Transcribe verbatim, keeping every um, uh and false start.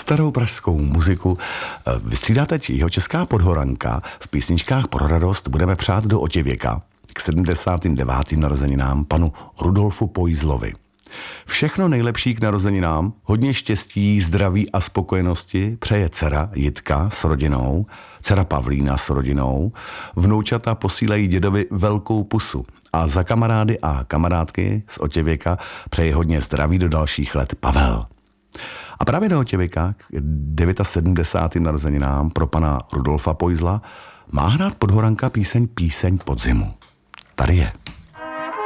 starou pražskou muziku vystřídá teď Jihočeská Podhoranka. V písničkách pro radost budeme přát do Otěvěka k sedmdesátým devátým narozeninám panu Rudolfu Pojzlovi. Všechno nejlepší k narozeninám, hodně štěstí, zdraví a spokojenosti přeje dcera Jitka s rodinou, dcera Pavlína s rodinou, vnoučata posílají dědovi velkou pusu a za kamarády a kamarádky z Otěvěka přeje hodně zdraví do dalších let Pavel. A právě do Otěvěka k sedmdesátým devátým narozeninám pro pana Rudolfa Pojzla má hrát Podhoranka píseň Píseň podzimu. Tady je.